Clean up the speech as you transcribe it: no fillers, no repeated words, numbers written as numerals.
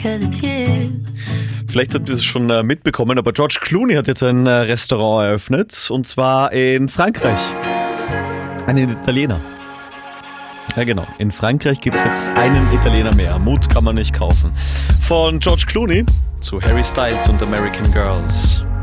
'cause it's you. Vielleicht habt ihr es schon mitbekommen, aber George Clooney hat jetzt ein Restaurant eröffnet, und zwar in Frankreich. Einen Italiener. Ja genau, in Frankreich gibt es jetzt einen Italiener mehr. Mut kann man nicht kaufen. Von George Clooney zu Harry Styles und American Girls.